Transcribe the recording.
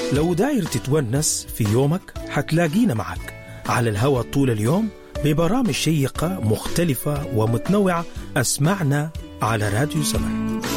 لو داير تتونس في يومك حتلاقينا معك على الهواء طول اليوم ببرامج شيقة مختلفة ومتنوعة. اسمعنا على راديو سمع.